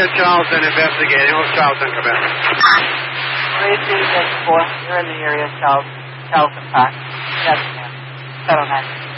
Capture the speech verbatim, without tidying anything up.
Charleston investigating. What's Charleston, Quebec? three two six four. You're in the area, Charleston. Charleston Park. Yes, ma'am. Settlement.